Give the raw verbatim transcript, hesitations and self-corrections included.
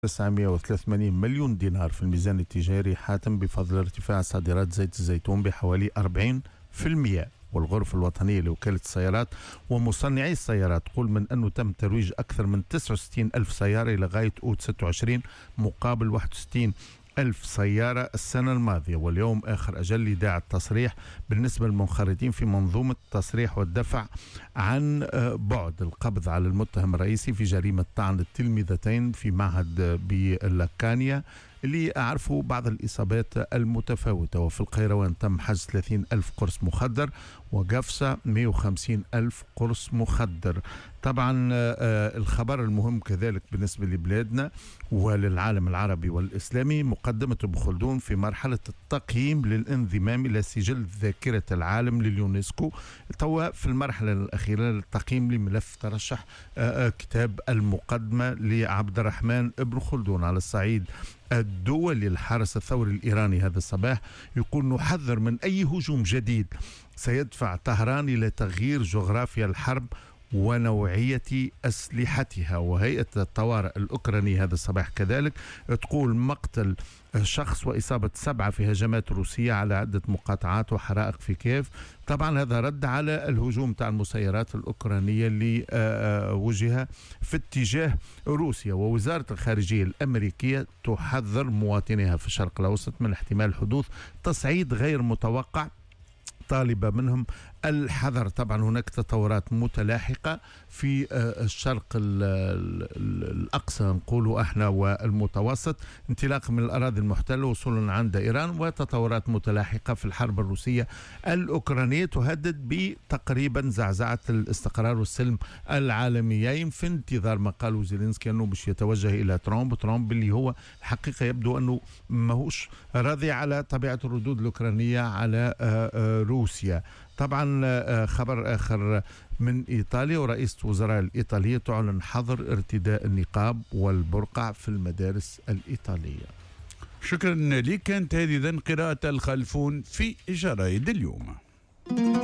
تسعمئة وثلاثة وثمانين مليون دينار في الميزان التجاري حاتم بفضل ارتفاع صادرات زيت الزيتون بحوالي أربعين بالمئة. والغرفة الوطنية لوكالة السيارات ومصنعي السيارات تقول من أنه تم ترويج أكثر من تسعة وستين ألف سيارة إلى غاية أوت ستة وعشرين مقابل واحد وستين ألف سيارة السنة الماضية. واليوم آخر أجل لإيداع التصريح بالنسبة للمنخرطين في منظومة التصريح والدفع عن بعد القبض على المتهم الرئيسي في جريمة طعن التلميذتين في معهد بلاكانيا اللي أعرفوا بعض الإصابات المتفاوتة. وفي القيروان تم حجز ثلاثين ألف قرص مخدر وقفصة مئة وخمسين ألف قرص مخدر. طبعا الخبر المهم كذلك بالنسبة لبلادنا وللعالم العربي والإسلامي مقدمة أبو خلدون في مرحلة التقييم للانضمام إلى سجل ذاكرة العالم لليونسكو توا في المرحلة الأخيرة للتقييم لملف ترشح كتاب المقدمة لعبد الرحمن ابن خلدون. على الصعيد الدولي الحرس الثوري الإيراني هذا الصباح يقول نحذر من أي هجوم جديد سيدفع طهران إلى تغيير جغرافيا الحرب ونوعية أسلحتها. وهيئة الطوارئ الأوكرانية هذا الصباح كذلك تقول مقتل شخص وإصابة سبعة في هجمات روسية على عدة مقاطعات وحرائق في كييف. طبعا هذا رد على الهجوم تاع المسيرات الأوكرانية اللي وجه في اتجاه روسيا. ووزارة الخارجية الأمريكية تحذر مواطنيها في الشرق الأوسط من احتمال حدوث تصعيد غير متوقع طالبة منهم الحذر. طبعا هناك تطورات متلاحقة في الشرق الأقصى نقولوا احنا والمتوسط انطلاقا من الأراضي المحتلة وصولا عند إيران وتطورات متلاحقة في الحرب الروسية الأوكرانية تهدد بتقريبا زعزعة الاستقرار والسلم العالميين في انتظار ما قالوا زيلينسكي أنه باش يتوجه إلى ترامب. ترامب اللي هو الحقيقة يبدو أنه ماهوش راضي على طبيعة الردود الأوكرانية على روسيا. طبعا خبر آخر من إيطاليا ورئيسة وزراء الإيطالية تعلن حظر ارتداء النقاب والبرقع في المدارس الإيطالية. شكرا لك. كانت هذه قراءة الخلفون في جرائد اليوم.